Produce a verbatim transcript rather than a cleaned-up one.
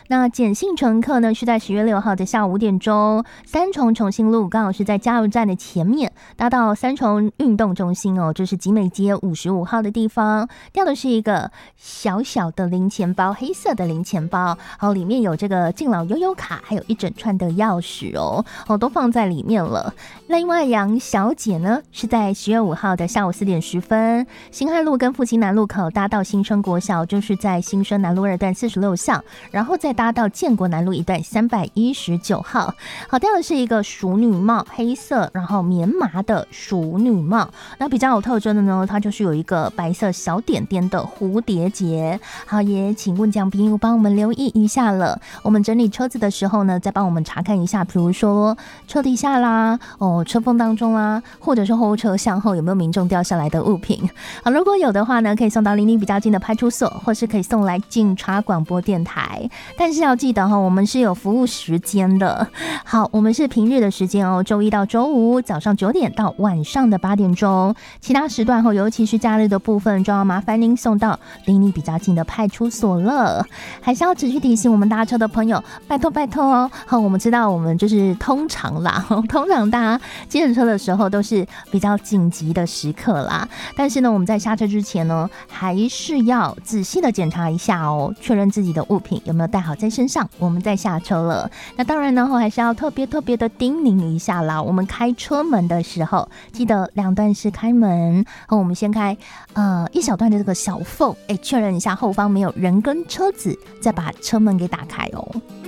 那简信乘客呢是在十月六号的下午五点钟，三重重信路刚好是在加油站的前面，搭到三重运动中心哦，这是集美街五十五号的地方，掉的是一个小小的零钱包，黑色的零钱包，好，里面有这个敬老悠悠卡，还有一整串的钥匙哦，哦，都放在里面了。另外杨小姐呢是在十月五号的下午四点十分，新汉路跟复兴南路口搭到新生国小，就是在新生南路二段四十六巷，然后再搭到建国南路一段三百一十九号。好，掉的是一个淑女帽，黑色然后棉麻的淑女帽。那比较有特征的呢，它就是有一个白色小点点的蝴蝶结。好，也请问江斌帮我们留意一下了。我们整理车子的时候呢，再帮我们查看一下，比如说车底下啦，哦，车缝当中啦，或者是后车厢后有没有民众掉下来的物品。好，如果有的话呢，可以送到离你比较近的派出所，或是可以送来警察广播电台。但是要记得哈，我们是有服务时间的。好，我们是平日的时间哦，周一到周五早上九点到晚上的八点钟，其他时段后，尤其是假日的部分，就要麻烦您送到离你比较近的派出所了。还是要持续提醒我们搭车的朋友，拜托拜托哦。好，我们知道我们就是通常啦，通常搭计程车的时候都是比较紧急的时刻啦，但是呢，我们在下车之前呢，还是要仔细的检查一下哦，确认自己的物品有没有带好在身上，我们再下车了。那当然呢，还是要特别特别的叮咛一下啦，我们开车门的时候，记得两段式开门，和我们先开呃一小段的这个小缝，哎，确认一下后方没有人跟车子，再把车门给打开哦。